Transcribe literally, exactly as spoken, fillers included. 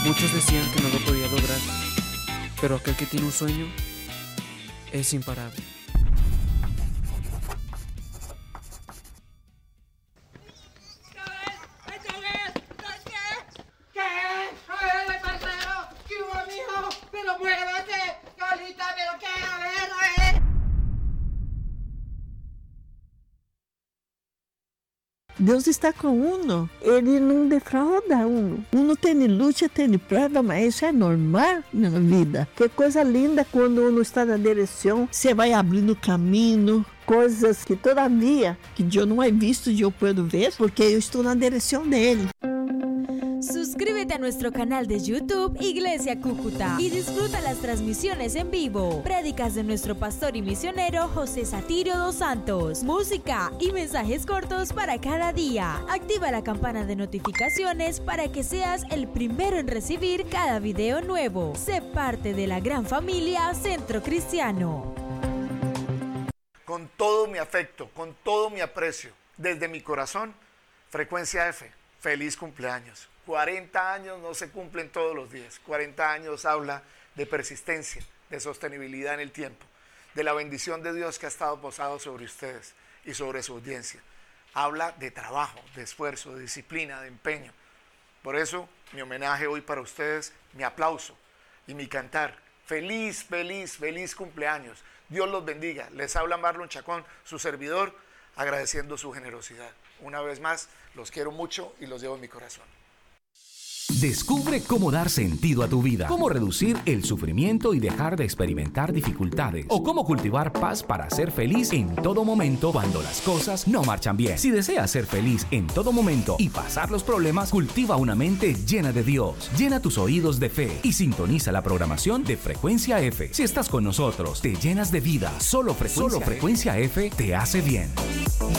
Muchos decían que no lo podía lograr, pero aquel que tiene un sueño es imparable. Deus está com uno, Ele não defrauda uno. Uno tem luta, tem prova, mas isso é normal na vida. Que coisa linda quando uno está na direção, você vai abrindo caminho, coisas que todavia, que eu não he visto, eu posso ver, porque eu estou na direção dele. Suscríbete a nuestro canal de YouTube Iglesia Cúcuta y disfruta las transmisiones en vivo, prédicas de nuestro pastor y misionero José Satirio dos Santos, música y mensajes cortos para cada día. Activa la campana de notificaciones para que seas el primero en recibir cada video nuevo. Sé parte de la gran familia Centro Cristiano. Con todo mi afecto, con todo mi aprecio, desde mi corazón, Frecuencia F, feliz cumpleaños. cuarenta años no se cumplen todos los días. cuarenta años habla de persistencia, de sostenibilidad en el tiempo, de la bendición de Dios que ha estado posado sobre ustedes y sobre su audiencia. Habla de trabajo, de esfuerzo, de disciplina, de empeño. Por eso, mi homenaje hoy para ustedes, mi aplauso y mi cantar. Feliz, feliz, feliz cumpleaños. Dios los bendiga. Les habla Marlon Chacón, su servidor, agradeciendo su generosidad. Una vez más, los quiero mucho y los llevo en mi corazón. Descubre cómo dar sentido a tu vida, cómo reducir el sufrimiento y dejar de experimentar dificultades, o cómo cultivar paz para ser feliz en todo momento cuando las cosas no marchan bien. Si deseas ser feliz en todo momento y pasar los problemas, cultiva una mente llena de Dios. Llena tus oídos de fe y sintoniza la programación de Frecuencia F. Si estás con nosotros, te llenas de vida. Solo Frecuencia, Solo Frecuencia F te hace bien.